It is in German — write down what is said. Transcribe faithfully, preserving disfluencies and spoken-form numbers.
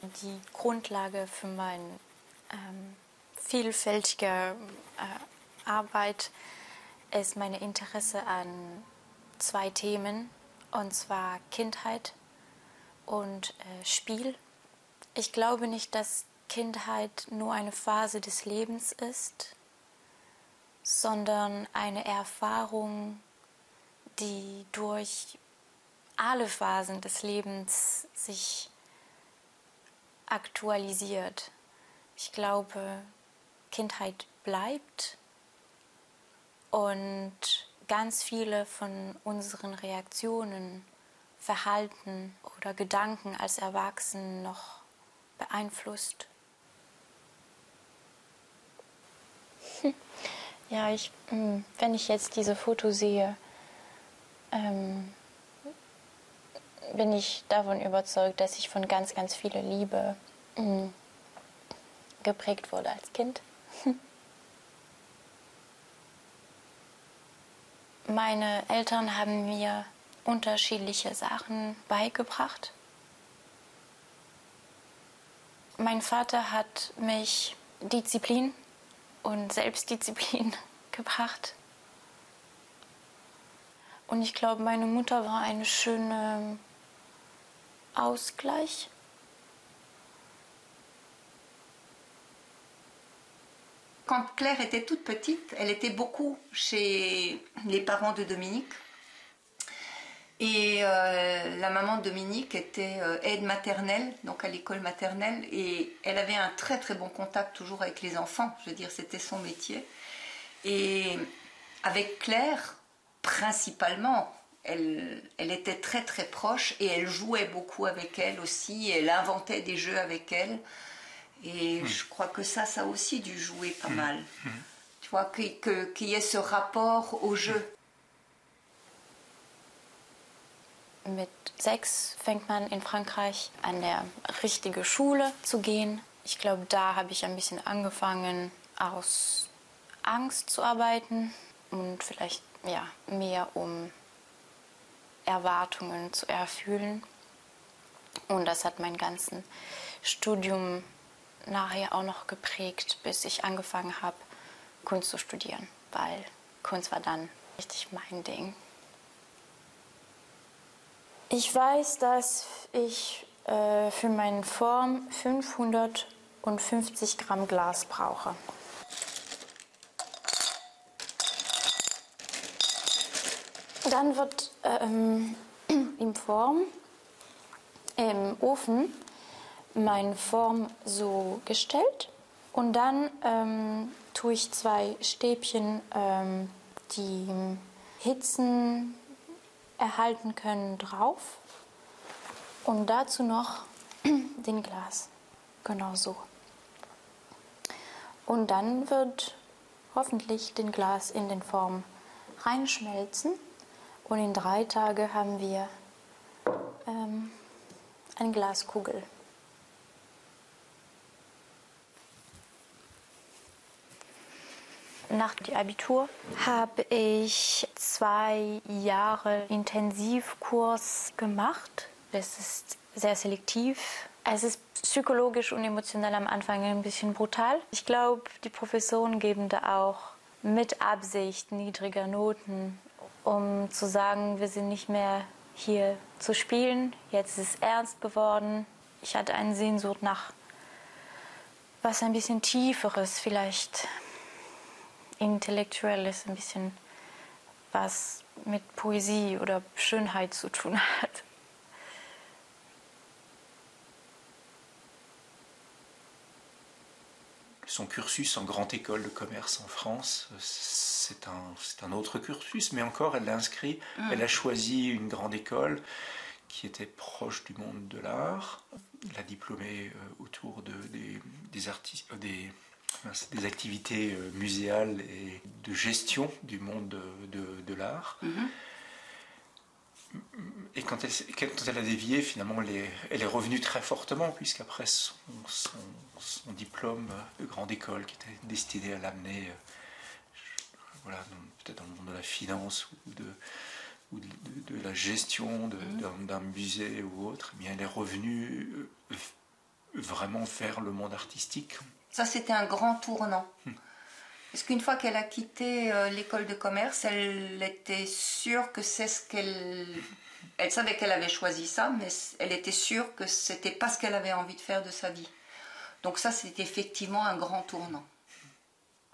Die Grundlage für meine ähm, vielfältige äh, Arbeit ist mein Interesse an zwei Themen, und zwar Kindheit und äh, Spiel. Ich glaube nicht, dass Kindheit nur eine Phase des Lebens ist, sondern eine Erfahrung, die durch alle Phasen des Lebens sich aktualisiert. Ich glaube, Kindheit bleibt und ganz viele von unseren Reaktionen, Verhalten oder Gedanken als Erwachsene noch beeinflusst. Ja, ich, wenn ich jetzt diese Fotos sehe, ähm, bin ich davon überzeugt, dass ich von ganz, ganz viel Liebe mh, geprägt wurde als Kind. Meine Eltern haben mir unterschiedliche Sachen beigebracht. Mein Vater hat mich Disziplin und Selbstdisziplin gebracht. Und ich glaube, meine Mutter war ein schöner Ausgleich. Quand Claire était toute petite, elle était beaucoup chez les parents de Dominique. Et euh, la maman de Dominique était euh, aide maternelle, donc à l'école maternelle, et elle avait un très très bon contact toujours avec les enfants, je veux dire c'était son métier. Et avec Claire, principalement, elle, elle était très très proche et elle jouait beaucoup avec elle aussi, elle inventait des jeux avec elle. Et mmh. je crois que ça, ça a aussi dû jouer pas mmh. mal. Mmh. Tu vois, qu'il que, qu'il y ait ce rapport au jeu. Mit sechs fängt man in Frankreich an der richtigen Schule zu gehen. Ich glaube, da habe ich ein bisschen angefangen, aus Angst zu arbeiten und vielleicht ja, mehr um Erwartungen zu erfüllen. Und das hat mein ganzes Studium nachher auch noch geprägt, bis ich angefangen habe, Kunst zu studieren, weil Kunst war dann richtig mein Ding. Ich weiß, dass ich äh, für meine Form fünfhundertfünfzig Gramm Glas brauche. Dann wird ähm, in Form im Ofen meine Form so gestellt und dann ähm, tue ich zwei Stäbchen, ähm, die Hitzen erhalten können, drauf und dazu noch den Glas, genau so. Und dann wird hoffentlich den Glas in den Form reinschmelzen und in drei Tagen haben wir ähm, eine Glaskugel. Nach dem Abitur habe ich zwei Jahre Intensivkurs gemacht. Das ist sehr selektiv. Es ist psychologisch und emotional am Anfang ein bisschen brutal. Ich glaube, die Professoren geben da auch mit Absicht niedriger Noten, um zu sagen, wir sind nicht mehr hier zu spielen. Jetzt ist es ernst geworden. Ich hatte eine Sehnsucht nach was ein bisschen Tieferes, vielleicht Intellektuelles, ein bisschen was mit Poesie oder Schönheit zu tun hat. Son cursus en grande école de commerce en France, c'est un, c'est un autre cursus, mais encore elle l'a inscrit, mmh. elle a choisi une grande école qui était proche du monde de l'art. Elle a diplômé euh, autour de, des, des, artistes, euh, des, des activités euh, muséales et de gestion du monde de, de, de l'art. Mmh. Et quand elle, quand elle a dévié, finalement, elle est, elle est revenue très fortement, puisqu'après son, son, son diplôme de grande école, qui était destiné à l'amener, voilà, peut-être dans le monde de la finance ou de, ou de, de, de la gestion de, mmh. d'un, d'un musée ou autre, eh bien, elle est revenue vraiment vers le monde artistique. Ça, c'était un grand tournant. Hmm. Parce qu'une fois qu'elle a quitté euh, l'école de commerce, elle était sûre que c'est ce qu'elle... Elle savait qu'elle avait choisi ça, mais elle était sûre que c'était pas ce qu'elle avait envie de faire de sa vie. Donc ça, c'était effectivement un grand tournant.